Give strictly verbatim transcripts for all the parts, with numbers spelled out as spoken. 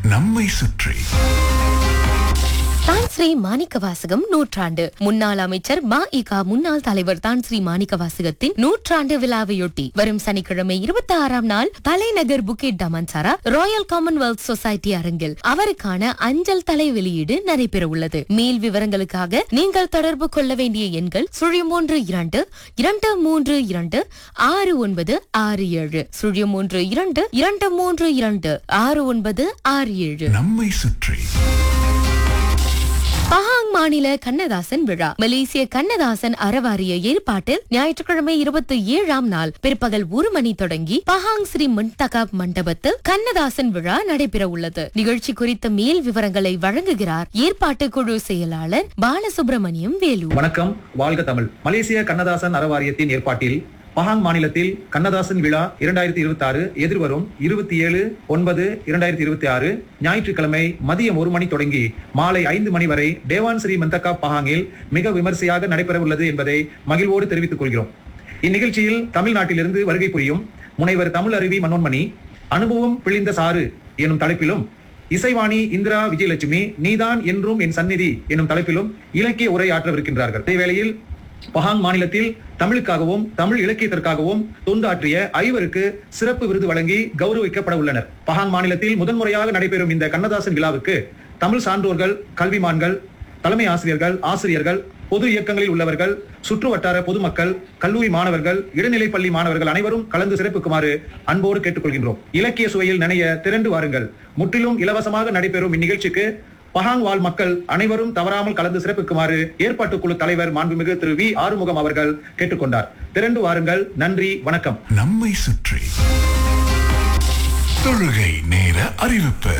நம்மை சுற்றி தான் ஸ்ரீ மாணிக்கவாசகம் நூற்றாண்டு முன்னாள் அமைச்சர் மா இகா முன்னாள் தலைவர் தான் ஸ்ரீ மாணிக்கவாசகத்தின் நூற்றாண்டு விழாவையொட்டி வரும் சனிக்கிழமை இருபத்தி ஆறாம் நாள் தலைநகர் புக்கிட் டமன்சாரா ராயல் காமன்வெல்த் சொசைட்டி அரங்கில் அவருக்கான அஞ்சல் தலை வெளியீடு நடைபெற உள்ளது. மேல் விவரங்களுக்காக நீங்கள் தொடர்பு கொள்ள வேண்டிய எண்கள் சுழியம் மூன்று இரண்டு இரண்டு மூன்று இரண்டு ஆறு ஒன்பது ஆறு ஏழு சுழியம் மூன்று இரண்டு இரண்டு மூன்று இரண்டு ஆறு ஒன்பது ஆறு ஏழு. நம்மை சுற்றி பஹாங் மாநில கண்ணதாசன் விழா மலேசிய கண்ணதாசன் அறவாரிய ஏற்பாட்டில் ஞாயிற்றுக்கிழமை இருபத்தி ஏழாம் நாள் பிற்பகல் ஒரு மணி தொடங்கி பஹாங் ஸ்ரீ முன்தகாப் மண்டபத்தில் கண்ணதாசன் விழா நடைபெற உள்ளது. நிகழ்ச்சி குறித்த மேல் விவரங்களை வழங்குகிறார் ஏற்பாட்டு குழு செயலாளர் பாலசுப்ரமணியம் வேலு. வணக்கம், வாழ்க தமிழ். மலேசிய கண்ணதாசன் அறவாரியத்தின் ஏற்பாட்டில் பஹாங் மாநிலத்தில் கண்ணதாசன் விழா இரண்டாயிரத்தி இருபத்தி ஆறு எதிர்வரும் இருபத்தி ஏழு ஒன்பது இரண்டாயிரத்தி இருபத்தி ஆறு ஞாயிற்றுக்கிழமை மதியம் ஒரு மணி தொடங்கி மாலை ஐந்து மணி வரை தேவான் ஸ்ரீ மந்தகா பஹாங்கில் மிக விமர்சையாக நடைபெற உள்ளது என்பதை மகிழ்வோடு தெரிவித்துக் கொள்கிறோம். இந்நிகழ்ச்சியில் தமிழ்நாட்டிலிருந்து வருகை புரியும் முனைவர் தமிழ் அருவி மனோன்மணி அனுபவம் பிழிந்த சாறு எனும் தலைப்பிலும், இசைவாணி இந்திரா விஜயலட்சுமி நீதான் என்றும் என் சந்நிதி எனும் தலைப்பிலும் இலக்கிய உரை ஆற்றவிருக்கின்றார்கள். இதேவேளையில் பஹாங் மாநிலத்தில் தமிழுக்காகவும் தமிழ் இலக்கியத்திற்காகவும் தொண்டாற்றிய ஐவருக்கு சிறப்பு விருது வழங்கி கௌரவிக்கப்பட உள்ளனர். பஹாங் மாநிலத்தில் முதன்முறையாக நடைபெறும் இந்த கண்ணதாசன் விழாவுக்கு தமிழ் சான்றோர்கள், கல்விமான்கள், தலைமை ஆசிரியர்கள், ஆசிரியர்கள், பொது இயக்கங்களில் உள்ளவர்கள், சுற்று வட்டார பொதுமக்கள், கல்லூரி மாணவர்கள், இடைநிலை பள்ளி மாணவர்கள் அனைவரும் கலந்து சிறப்பிக்குமாறு அன்போடு கேட்டுக்கொள்கின்றோம். இலக்கிய சுவையில் நினைய திரண்டு வாருங்கள். முற்றிலும் இலவசமாக நடைபெறும் இந்நிகழ்ச்சிக்கு பஹாங் வாழ் மக்கள் அனைவரும் தவறாமல் கலந்து சிறப்பிக்குமாறு ஏற்பாட்டு குழு தலைவர் மாண்புமிகு திரு வி ஆறுமுகம் அவர்கள் கேட்டுக்கொண்டார். திரண்டு வாருங்கள். நன்றி, வணக்கம். நம்மை சுற்றி தொழுகை நேர அறிவிப்பு.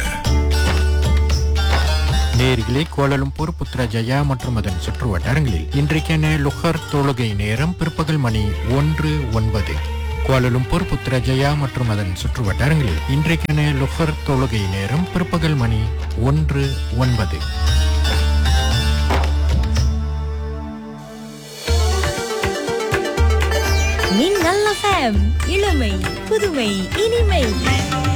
நேர்களே, கோலாலம்பூர், புத்ராஜயா மற்றும் அதன் சுற்று வட்டாரங்களில் இன்றைக்கான லுஹர் தொழுகை நேரம் பிற்பகல் மணி ஒன்று ஒன்பது. கோலாலம்பூர், புத்ராஜயா மற்றும் அதன் சுற்று வட்டாரங்களில் இன்றைக்கான லுஹர் தொழுகை நேரம் பிற்பகல் மணி ஒன்று ஒன்பது. மின்னல் எஃப்எம், இளமை புதுமை இனிமை.